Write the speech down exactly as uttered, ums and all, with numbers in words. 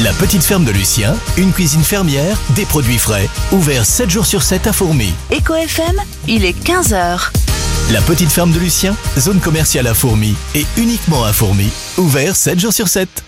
La petite ferme de Lucien, une cuisine fermière, des produits frais. Ouvert sept jours sur sept à Fourmies. Eco F M, il est quinze heures. La petite ferme de Lucien, zone commerciale à Fourmies et uniquement à Fourmies. Ouvert sept jours sur sept.